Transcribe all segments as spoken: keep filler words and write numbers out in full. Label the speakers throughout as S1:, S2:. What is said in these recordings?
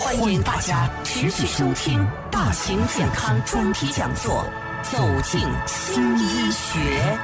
S1: 欢迎大家持续收听大型健康专题讲座，走进新医学。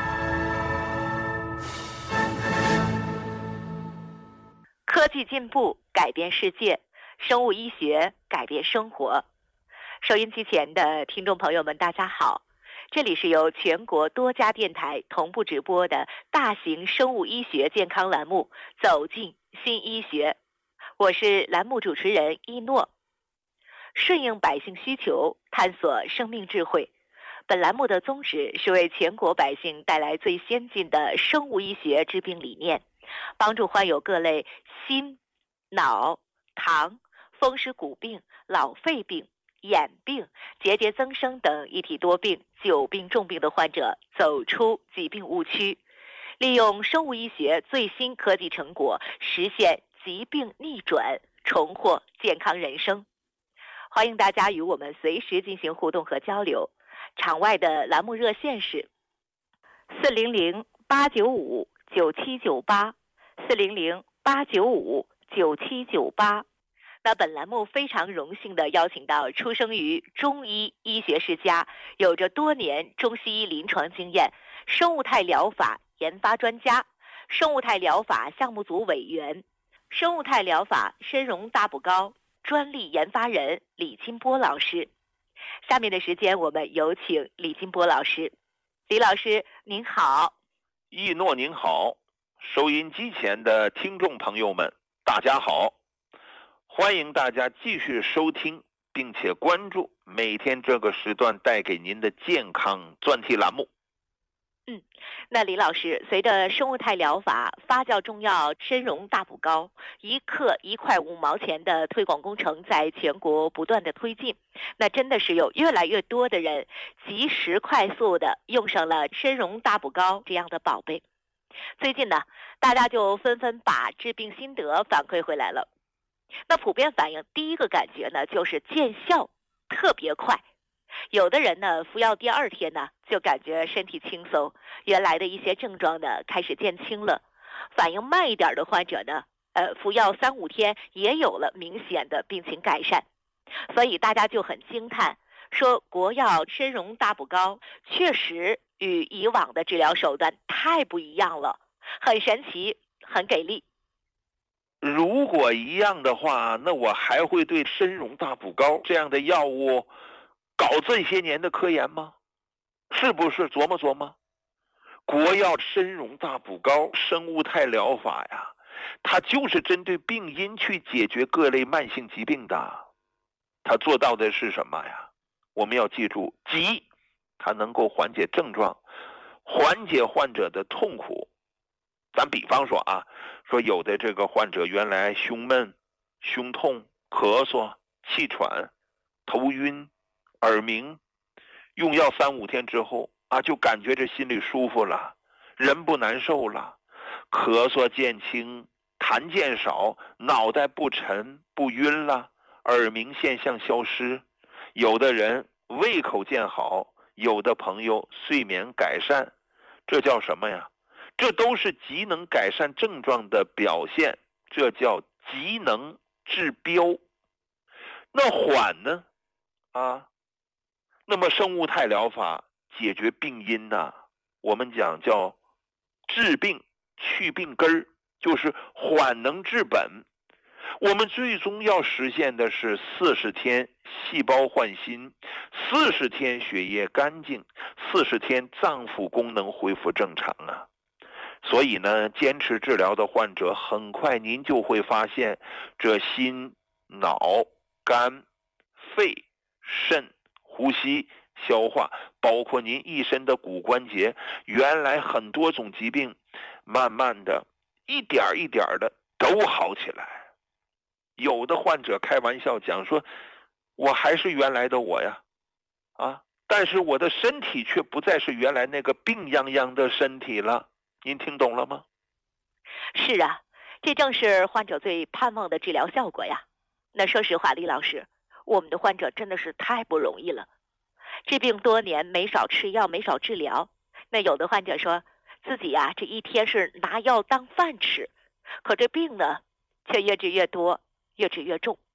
S2: 科技进步改变世界，生物医学改变生活。收音机前的听众朋友们，大家好，这里是由全国多家电台同步直播的大型生物医学健康栏目《走进新医学》，我是栏目主持人一诺。顺应百姓需求，探索生命智慧。本栏目的宗旨是为全国百姓带来最先进的生物医学治病理念，帮助患有各类心、脑、糖、风湿骨病、老肺病、眼病、结节增生等一体多病、久病重病的患者走出疾病误区，利用生物医学最新科技成果，实现疾病逆转，重获健康人生。欢迎大家与我们随时进行互动和交流。场外的栏目热线是四零零八九五九七九八，四零零八九五九七九八。那本栏目非常荣幸地邀请到出生于中医医学世家，有着多年中西医临床经验，生物态疗法研发专家，生物态疗法项目组委员，生物态疗法参茸大补膏专利研发人李金波老师。下面的时间我们有请李金波老师。李老师您好。
S3: 一诺您好，收音机前的听众朋友们大家好，欢迎大家继续收听并且关注每天这个时段带给您的健康专题栏目。
S2: 嗯，那李老师，随着生物态疗法发酵中药参茸大补膏一克一块五毛钱的推广工程在全国不断的推进，那真的是有越来越多的人及时快速的用上了参茸大补膏这样的宝贝。最近呢，大家就纷纷把治病心得反馈回来了。那普遍反映第一个感觉呢，就是见效特别快。有的人呢，服药第二天呢，就感觉身体轻松，原来的一些症状呢开始减轻了。反应慢一点的患者呢，呃，服药三五天也有了明显的病情改善。所以大家就很惊叹，说国药参茸大补膏确实与以往的治疗手段太不一样了，很神奇，很给力。
S3: 如果一样的话，那我还会对参茸大补膏这样的药物搞这些年的科研吗？是不是琢磨琢磨？国药参茸大补膏生物态疗法呀，它就是针对病因去解决各类慢性疾病的。它做到的是什么呀？我们要记住，急，它能够缓解症状，缓解患者的痛苦。咱比方说啊，说有的这个患者原来胸闷、胸痛、咳嗽、气喘、头晕、耳鸣，用药三五天之后啊，就感觉这心里舒服了，人不难受了，咳嗽减轻，痰减少，脑袋不沉不晕了，耳鸣现象消失，有的人胃口见好，有的朋友睡眠改善。这叫什么呀？这都是极能改善症状的表现，这叫极能治标。那缓呢？啊，那么生物态疗法解决病因呢，我们讲叫治病去病根儿，就是缓能治本。我们最终要实现的是四十天细胞换新，四十天血液干净，四十天脏腑功能恢复正常啊。所以呢，坚持治疗的患者，很快您就会发现，这心、脑、肝、肺、肾、呼吸、消化，包括您一身的骨关节，原来很多种疾病，慢慢的一点一点的都好起来。有的患者开玩笑讲说，我还是原来的我呀，啊，但是我的身体却不再是原来那个病殃殃的身体了。您听懂了吗？
S2: 是啊，这正是患者最盼望的治疗效果呀。那说实话，李老师，我们的患者真的是太不容易了，治病多年，没少吃药，没少治疗。那有的患者说自己呀、啊，这一天是拿药当饭吃，可这病呢却越治越多，越治越重。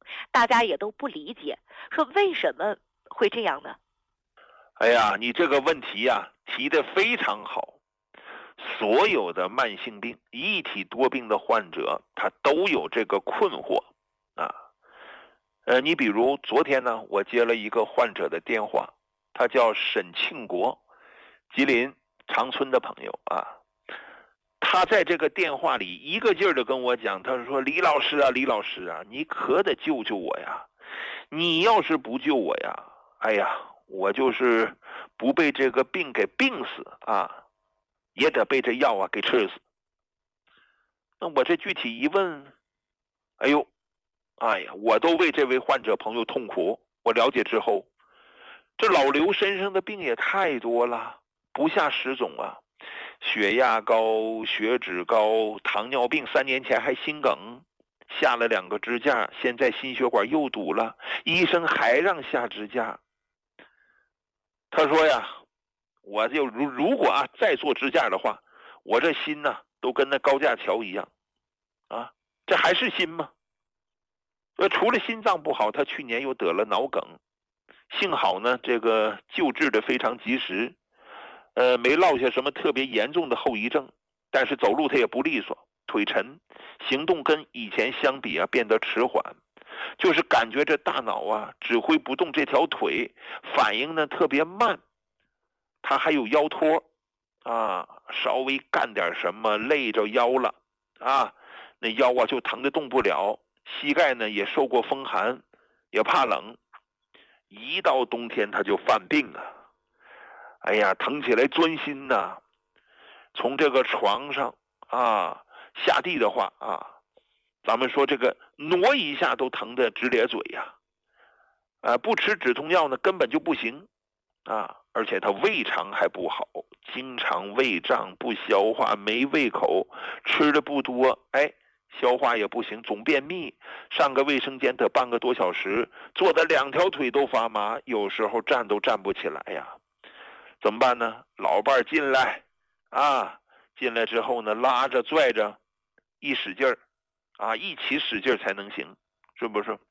S2: 大家也都不理解，说为什么会这样呢？
S3: 哎呀，你这个问题呀，提得非常好。所有的慢性病、一体多病的患者，他都有这个困惑啊。呃，你比如昨天呢，我接了一个患者的电话，他叫沈庆国，吉林长春的朋友啊。他在这个电话里一个劲儿的跟我讲，他说：“李老师啊，李老师啊，你可得救救我呀！你要是不救我呀，哎呀，我就是不被这个病给病死啊，也得被这药啊给吃死。”那我这具体一问，哎呦，哎呀，我都为这位患者朋友痛苦。我了解之后，这老刘身上的病也太多了，不下十种啊。血压高、血脂高、糖尿病，三年前还心梗，下了两个支架，现在心血管又堵了，医生还让下支架。他说呀，我就如如果啊再做支架的话，我这心呢、啊、都跟那高架桥一样啊，这还是心吗？呃，除了心脏不好，他去年又得了脑梗，幸好呢这个救治的非常及时。呃，没落下什么特别严重的后遗症，但是走路他也不利索，腿沉，行动跟以前相比啊变得迟缓，就是感觉这大脑啊指挥不动这条腿，反应呢特别慢。他还有腰托啊，稍微干点什么累着腰了啊，那腰啊就疼得动不了，膝盖呢也受过风寒，也怕冷，一到冬天他就犯病啊。哎呀，疼起来钻心呐、啊！从这个床上啊下地的话啊，咱们说这个挪一下都疼得直咧嘴呀、啊！啊，不吃止痛药呢根本就不行啊！而且他胃肠还不好，经常胃胀、不消化、没胃口，吃的不多，哎，消化也不行，总便秘，上个卫生间得半个多小时，坐的两条腿都发麻，有时候站都站不起来呀。怎么办呢？老伴进来啊，进来之后呢，拉着拽着，一使劲儿啊，一起使劲才能行，是不是？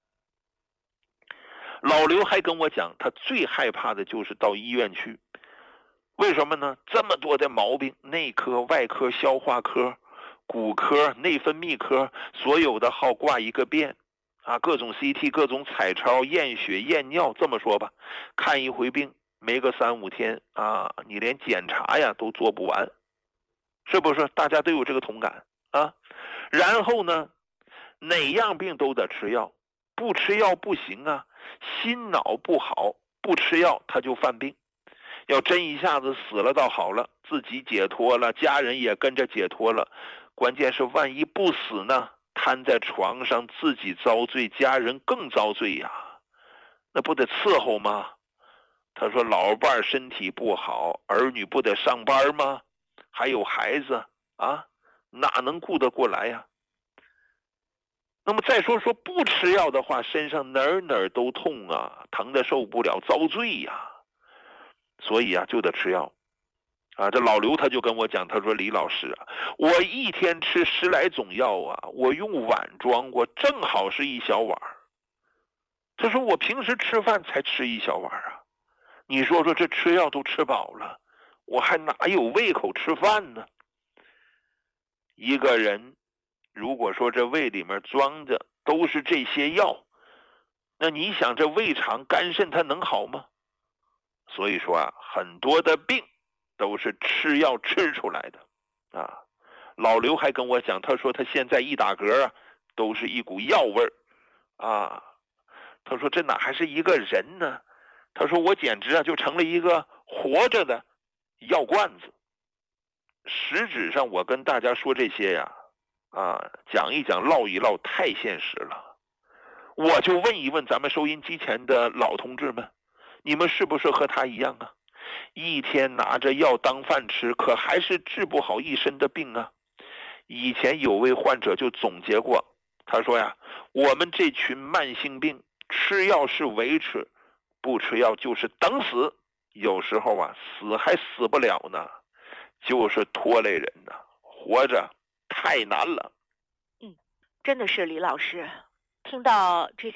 S3: 老刘还跟我讲，他最害怕的就是到医院去。为什么呢？这么多的毛病，内科、外科、消化科、骨科、内分泌科，所有的号挂一个遍啊，各种 C T、各种彩超、验血、验尿，这么说吧，看一回病没个三五天啊，你连检查呀都做不完，是不是？大家都有这个同感啊。然后呢，哪样病都得吃药，不吃药不行啊。心脑不好，不吃药他就犯病。要真一下子死了倒好了，自己解脱了，家人也跟着解脱了。关键是万一不死呢，瘫在床上自己遭罪，家人更遭罪呀，那不得伺候吗？他说老伴身体不好，儿女不得上班吗？还有孩子啊，哪能顾得过来呀？那么再说说不吃药的话，身上哪儿哪儿都痛啊，疼得受不了，遭罪呀。所以啊，就得吃药啊。这老刘他就跟我讲，他说李老师啊，我一天吃十来种药啊，我用碗装过，正好是一小碗。他说我平时吃饭才吃一小碗啊，你说说这吃药都吃饱了，我还哪有胃口吃饭呢？一个人如果说这胃里面装的都是这些药，那你想这胃肠肝肾它能好吗？所以说啊，很多的病都是吃药吃出来的啊。老刘还跟我讲，他说他现在一打嗝啊，都是一股药味儿啊。他说这哪还是一个人呢？他说我简直啊就成了一个活着的药罐子。实质上我跟大家说这些呀，啊，讲一讲唠一唠太现实了。我就问一问咱们收音机前的老同志们，你们是不是和他一样啊？一天拿着药当饭吃，可还是治不好一身的病啊。以前有位患者就总结过，他说呀，我们这群慢性病吃药是维持，不吃药就是等死，有时候啊死还死不了呢，就是拖累人呢，活着太难了。
S2: 嗯，真的是李老师，听到这些